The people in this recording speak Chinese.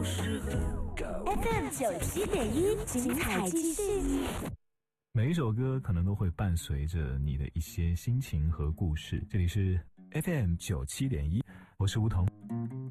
FM97.1，精彩继续。 每一首歌可能都会伴随着你的一些心情和故事。这里是 FM97.1，我是梧桐。